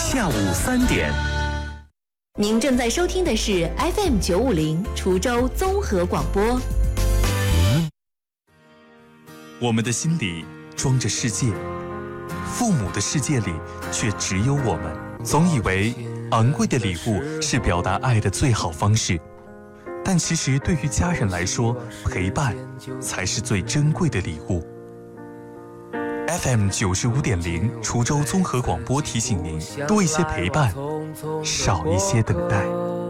下午3点。 您正在收听的是 FM 950滁州综合广播。 我们的心里装着世界，父母的世界里却只有我们。总以为昂贵的礼物是表达爱的最好方式，但其实对于家人来说，陪伴才是最珍贵的礼物。FM 95.0滁州综合广播提醒您：多一些陪伴，少一些等待。